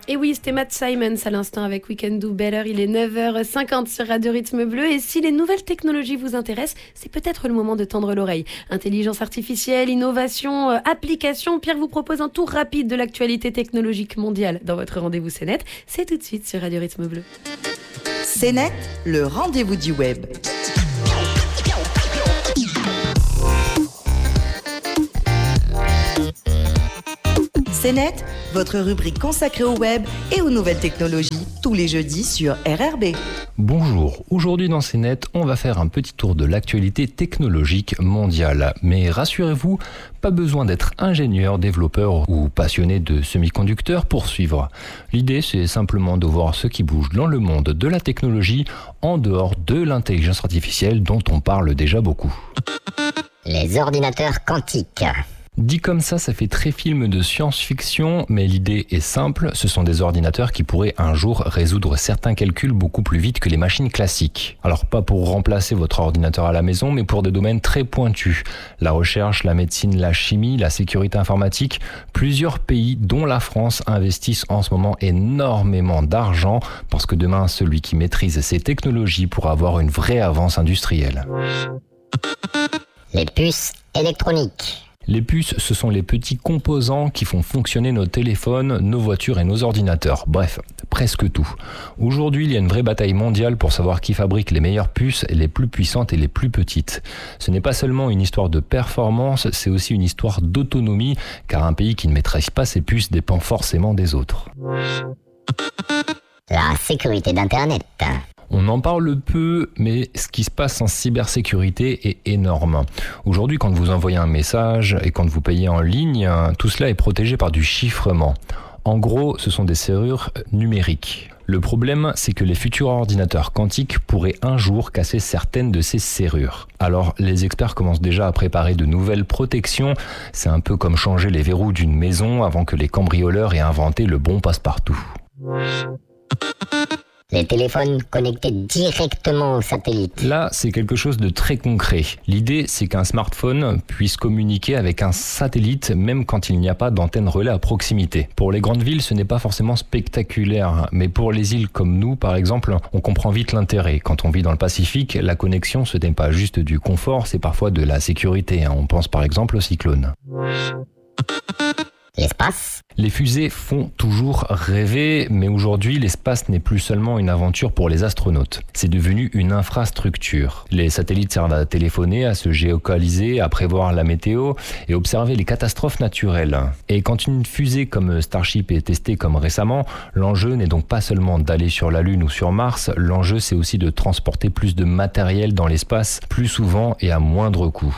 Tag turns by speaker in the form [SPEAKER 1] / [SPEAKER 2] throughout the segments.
[SPEAKER 1] Et oui, c'était Matt Simons à l'instant avec We Can Do Better. Il est 9h50 sur Radio Rythme Bleu. Et si les nouvelles technologies vous intéressent, c'est peut-être le moment de tendre l'oreille. Intelligence artificielle, innovation, application. Pierre vous propose un tour rapide de l'actualité technologique mondiale dans votre rendez-vous CNET. C'est tout de suite sur Radio Rythme Bleu.
[SPEAKER 2] CNET, le rendez-vous du web. CNET, votre rubrique consacrée au web et aux nouvelles technologies, tous les jeudis sur RRB.
[SPEAKER 3] Bonjour, aujourd'hui dans CNET, on va faire un petit tour de l'actualité technologique mondiale. Mais rassurez-vous, pas besoin d'être ingénieur, développeur ou passionné de semi-conducteurs pour suivre. L'idée, c'est simplement de voir ce qui bouge dans le monde de la technologie en dehors de l'intelligence artificielle dont on parle déjà beaucoup.
[SPEAKER 4] Les ordinateurs quantiques.
[SPEAKER 3] Dit comme ça fait très film de science-fiction, mais l'idée est simple, ce sont des ordinateurs qui pourraient un jour résoudre certains calculs beaucoup plus vite que les machines classiques. Alors pas pour remplacer votre ordinateur à la maison, mais pour des domaines très pointus. La recherche, la médecine, la chimie, la sécurité informatique, plusieurs pays, dont la France, investissent en ce moment énormément d'argent, parce que demain, celui qui maîtrise ces technologies pourra avoir une vraie avance industrielle.
[SPEAKER 4] Les puces électroniques.
[SPEAKER 3] Les puces, ce sont les petits composants qui font fonctionner nos téléphones, nos voitures et nos ordinateurs. Bref, presque tout. Aujourd'hui, il y a une vraie bataille mondiale pour savoir qui fabrique les meilleures puces, les plus puissantes et les plus petites. Ce n'est pas seulement une histoire de performance, c'est aussi une histoire d'autonomie, car un pays qui ne maîtrise pas ses puces dépend forcément des autres.
[SPEAKER 4] La sécurité d'Internet.
[SPEAKER 3] On en parle peu, mais ce qui se passe en cybersécurité est énorme. Aujourd'hui, quand vous envoyez un message et quand vous payez en ligne, tout cela est protégé par du chiffrement. En gros, ce sont des serrures numériques. Le problème, c'est que les futurs ordinateurs quantiques pourraient un jour casser certaines de ces serrures. Alors, les experts commencent déjà à préparer de nouvelles protections. C'est un peu comme changer les verrous d'une maison avant que les cambrioleurs aient inventé le bon passe-partout.
[SPEAKER 4] Les téléphones connectés directement au satellite.
[SPEAKER 3] Là, c'est quelque chose de très concret. L'idée, c'est qu'un smartphone puisse communiquer avec un satellite, même quand il n'y a pas d'antenne relais à proximité. Pour les grandes villes, ce n'est pas forcément spectaculaire, mais pour les îles comme nous, par exemple, on comprend vite l'intérêt. Quand on vit dans le Pacifique, la connexion, ce n'est pas juste du confort, c'est parfois de la sécurité. On pense par exemple au cyclone.
[SPEAKER 4] L'espace.
[SPEAKER 3] Les fusées font toujours rêver, mais aujourd'hui, l'espace n'est plus seulement une aventure pour les astronautes. C'est devenu une infrastructure. Les satellites servent à téléphoner, à se géolocaliser, à prévoir la météo et observer les catastrophes naturelles. Et quand une fusée comme Starship est testée comme récemment, l'enjeu n'est donc pas seulement d'aller sur la Lune ou sur Mars, l'enjeu c'est aussi de transporter plus de matériel dans l'espace, plus souvent et à moindre coût.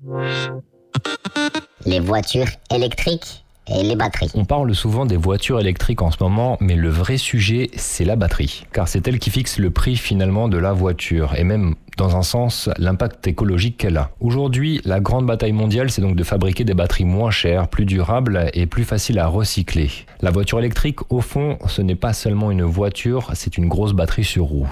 [SPEAKER 4] Les voitures électriques et les batteries.
[SPEAKER 3] On parle souvent des voitures électriques en ce moment, mais le vrai sujet, c'est la batterie. Car c'est elle qui fixe le prix finalement de la voiture, et même, dans un sens, l'impact écologique qu'elle a. Aujourd'hui, la grande bataille mondiale, c'est donc de fabriquer des batteries moins chères, plus durables et plus faciles à recycler. La voiture électrique, au fond, ce n'est pas seulement une voiture, c'est une grosse batterie sur roue.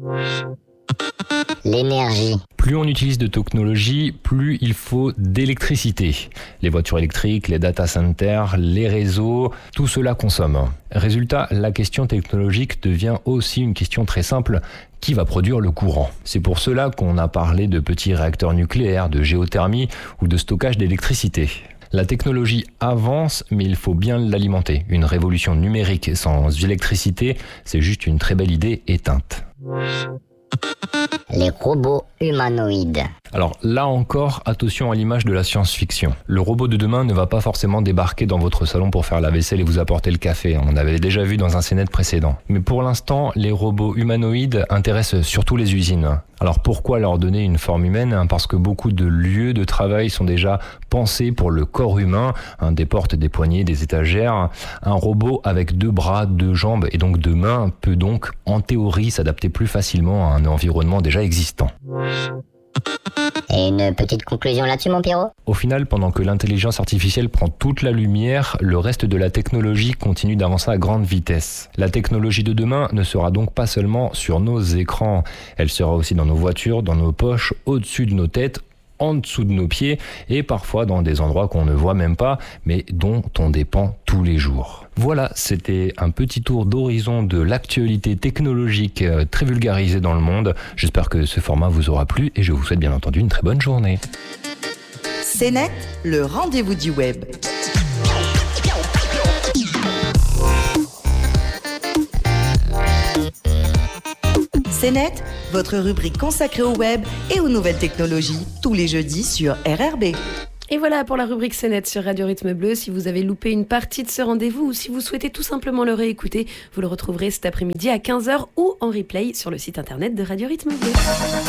[SPEAKER 4] L'énergie.
[SPEAKER 3] Plus on utilise de technologie, plus il faut d'électricité. Les voitures électriques, les data centers, les réseaux, tout cela consomme. Résultat, la question technologique devient aussi une question très simple. Qui va produire le courant ? C'est pour cela qu'on a parlé de petits réacteurs nucléaires, de géothermie ou de stockage d'électricité. La technologie avance, mais il faut bien l'alimenter. Une révolution numérique sans électricité, c'est juste une très belle idée éteinte.
[SPEAKER 4] Les robots humanoïdes.
[SPEAKER 3] Alors là encore, attention à l'image de la science-fiction. Le robot de demain ne va pas forcément débarquer dans votre salon pour faire la vaisselle et vous apporter le café. On avait déjà vu dans un CNET précédent. Mais pour l'instant, les robots humanoïdes intéressent surtout les usines. Alors pourquoi leur donner une forme humaine ? Parce que beaucoup de lieux de travail sont déjà pensés pour le corps humain, des portes, des poignées, des étagères. Un robot avec 2 bras, 2 jambes et donc 2 mains peut donc, en théorie, s'adapter plus facilement à un environnement déjà existant.
[SPEAKER 4] Et une petite conclusion là-dessus, mon Pierrot ?
[SPEAKER 3] Au final, pendant que l'intelligence artificielle prend toute la lumière, le reste de la technologie continue d'avancer à grande vitesse. La technologie de demain ne sera donc pas seulement sur nos écrans, elle sera aussi dans nos voitures, dans nos poches, au-dessus de nos têtes, en dessous de nos pieds et parfois dans des endroits qu'on ne voit même pas, mais dont on dépend tous les jours. Voilà, c'était un petit tour d'horizon de l'actualité technologique très vulgarisée dans le monde. J'espère que ce format vous aura plu et je vous souhaite bien entendu une très bonne journée.
[SPEAKER 2] CNET, le rendez-vous du web. CNET, votre rubrique consacrée au web et aux nouvelles technologies, tous les jeudis sur RRB.
[SPEAKER 1] Et voilà pour la rubrique CNET sur Radio Rythme Bleu. Si vous avez loupé une partie de ce rendez-vous ou si vous souhaitez tout simplement le réécouter, vous le retrouverez cet après-midi à 15h ou en replay sur le site internet de Radio Rythme Bleu.